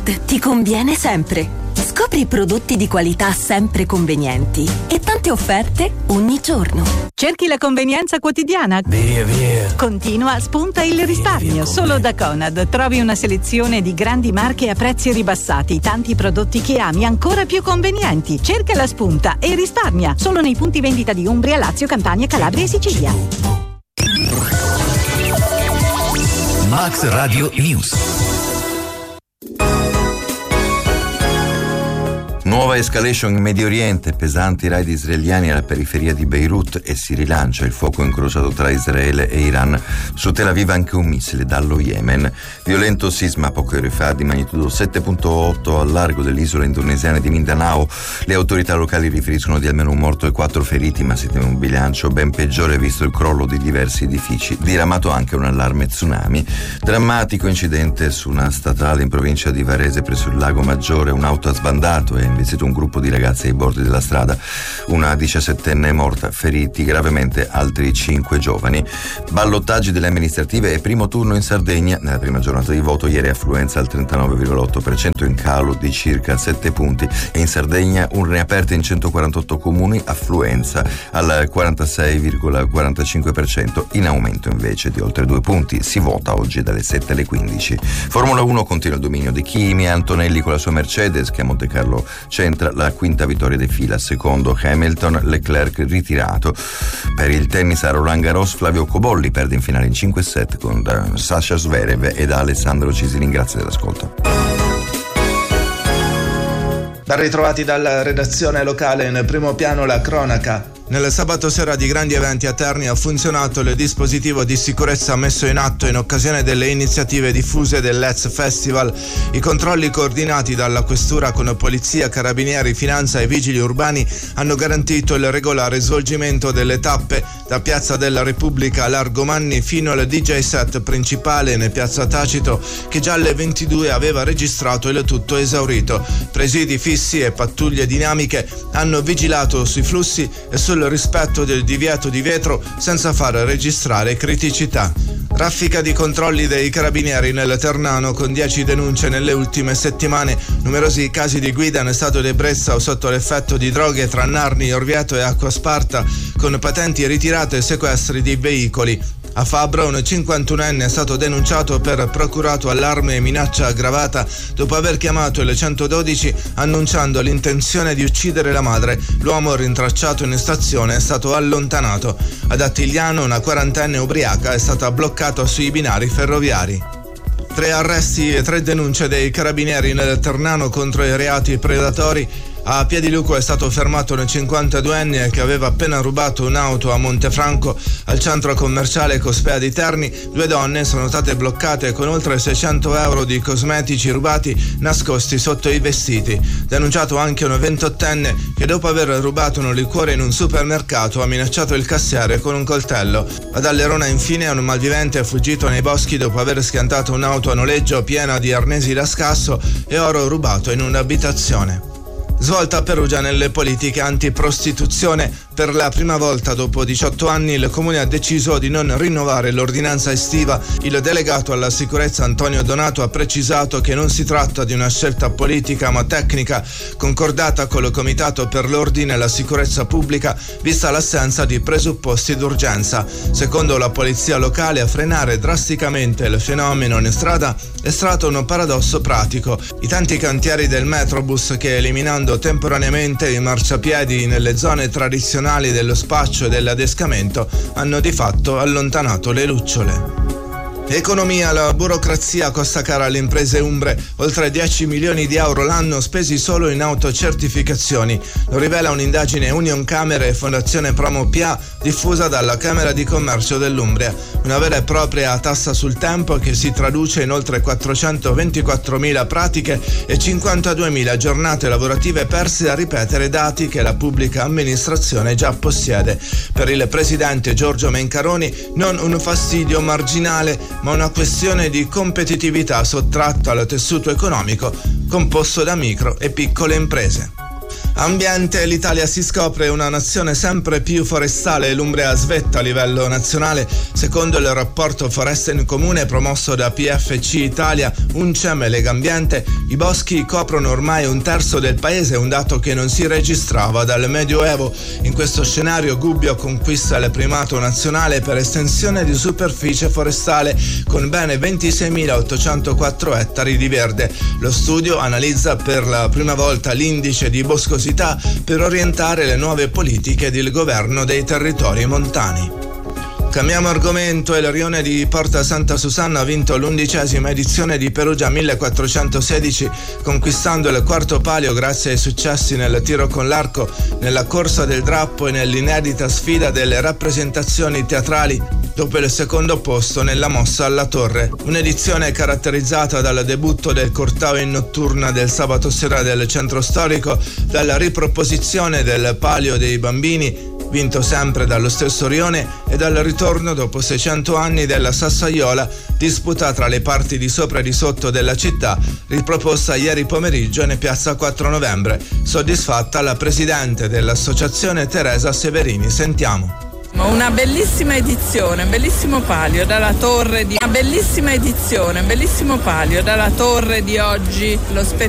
Conad ti conviene sempre. Scopri prodotti di qualità sempre convenienti e tante offerte ogni giorno. Cerchi la convenienza quotidiana? Via. Continua, spunta il risparmio. Solo da Conad trovi una selezione di grandi marche a prezzi ribassati, tanti prodotti che ami ancora più convenienti. Cerca la spunta e risparmia. Solo nei punti vendita di Umbria, Lazio, Campania, Calabria e Sicilia. Max Radio News. Nuova escalation in Medio Oriente, pesanti raid israeliani alla periferia di Beirut e si rilancia il fuoco incrociato tra Israele e Iran. Su Tel Aviv anche un missile dallo Yemen. Violento sisma poche ore fa di magnitudo 7.8 al largo dell'isola indonesiana di Mindanao. Le autorità locali riferiscono di almeno un morto e 4 feriti, ma si teme un bilancio ben peggiore visto il crollo di diversi edifici. Diramato anche un allarme tsunami. Drammatico incidente su una statale in provincia di Varese presso il Lago Maggiore. Un'auto ha sbandato e investito un gruppo di ragazzi ai bordi della strada. Una 17enne è morta, feriti gravemente altri 5 giovani. Ballottaggi delle amministrative e primo turno in Sardegna. Nella prima giornata di voto ieri affluenza al 39,8%, in calo di circa 7 punti, e in Sardegna urne aperte in 148 comuni, affluenza al 46,45%, in aumento invece di oltre 2 punti. Si vota oggi dalle 7 alle 15. Formula 1 continua il dominio di Kimi. Antonelli con la sua Mercedes, che a Monte Carlo centra la quinta vittoria di fila. Secondo Hamilton, Leclerc ritirato. Per il tennis a Roland Garros, Flavio Cobolli perde in finale in 5 set con Sasha Zverev ed Alessandro Cisilin. Grazie dell'ascolto. Ben ritrovati dalla redazione locale. In primo piano la cronaca. Nel sabato sera di grandi eventi a Terni ha funzionato il dispositivo di sicurezza messo in atto in occasione delle iniziative diffuse del Let's Festival. I controlli coordinati dalla Questura con Polizia, Carabinieri, Finanza e Vigili Urbani hanno garantito il regolare svolgimento delle tappe da Piazza della Repubblica a Largo Manni fino al DJ set principale in Piazza Tacito, che già alle 22 aveva registrato il tutto esaurito. Presidi fissi e pattuglie dinamiche hanno vigilato sui flussi e sul rispetto del divieto di vetro senza far registrare criticità. Raffica di controlli dei carabinieri nel Ternano con 10 denunce nelle ultime settimane. Numerosi casi di guida in stato di ebbrezza o sotto l'effetto di droghe tra Narni, Orvieto e Acquasparta, con patenti ritirate e sequestri di veicoli. A Fabra un 51enne è stato denunciato per procurato allarme e minaccia aggravata dopo aver chiamato il 112 annunciando l'intenzione di uccidere la madre. L'uomo, rintracciato in stazione, è stato allontanato. Ad Attigliano una 40enne ubriaca è stata bloccata sui binari ferroviari. 3 arresti e 3 denunce dei carabinieri nel Ternano contro i reati predatori. A Piediluco è stato fermato un 52enne che aveva appena rubato un'auto a Montefranco. Al centro commerciale Cospea di Terni 2 donne sono state bloccate con oltre 600 euro di cosmetici rubati nascosti sotto i vestiti. Denunciato anche un 28enne che dopo aver rubato un liquore in un supermercato ha minacciato il cassiere con un coltello. Ad Allerona infine un malvivente è fuggito nei boschi dopo aver schiantato un'auto a noleggio piena di arnesi da scasso e oro rubato in un'abitazione. Svolta a Perugia nelle politiche antiprostituzione. Per la prima volta dopo 18 anni il comune ha deciso di non rinnovare l'ordinanza estiva. Il delegato alla sicurezza Antonio Donato ha precisato che non si tratta di una scelta politica ma tecnica, concordata col Comitato per l'Ordine e la Sicurezza Pubblica, vista l'assenza di presupposti d'urgenza. Secondo la polizia locale, a frenare drasticamente il fenomeno in strada è stato un paradosso pratico. I tanti cantieri del Metrobus che, eliminando temporaneamente i marciapiedi nelle zone tradizionali dello spaccio e dell'adescamento, hanno di fatto allontanato le lucciole. Economia, la burocrazia costa cara alle imprese umbre, oltre 10 milioni di euro l'anno spesi solo in autocertificazioni. Lo rivela un'indagine Unioncamere e Fondazione Promo PA diffusa dalla Camera di Commercio dell'Umbria. Una vera e propria tassa sul tempo che si traduce in oltre 424.000 pratiche e 52.000 giornate lavorative perse a ripetere dati che la pubblica amministrazione già possiede. Per il presidente Giorgio Mencaroni non un fastidio marginale, ma una questione di competitività sottratta al tessuto economico composto da micro e piccole imprese. Ambiente, l'Italia si scopre una nazione sempre più forestale, l'Umbria svetta a livello nazionale. Secondo il rapporto Foreste in Comune promosso da PFC Italia, UNCEM e Legambiente, i boschi coprono ormai un terzo del paese, un dato che non si registrava dal Medioevo. In questo scenario Gubbio conquista il primato nazionale per estensione di superficie forestale, con ben 26.804 ettari di verde. Lo studio analizza per la prima volta l'indice di boscosità per orientare le nuove politiche del governo dei territori montani. Cambiamo argomento. Il Rione di Porta Santa Susanna ha vinto l'11ª edizione di Perugia 1416, conquistando il quarto palio grazie ai successi nel tiro con l'arco, nella corsa del drappo e nell'inedita sfida delle rappresentazioni teatrali, dopo il secondo posto nella mossa alla torre. Un'edizione caratterizzata dal debutto del corteo in notturna del sabato sera del centro storico, dalla riproposizione del palio dei bambini, vinto sempre dallo stesso Rione, e dal ritorno dopo 600 anni della Sassaiola, disputa tra le parti di sopra e di sotto della città, riproposta ieri pomeriggio in piazza 4 novembre. Soddisfatta la presidente dell'associazione Teresa Severini. Sentiamo. Una bellissima edizione, un bellissimo palio dalla torre di... Una bellissima edizione, un bellissimo palio dalla torre di oggi. Lo spettacolo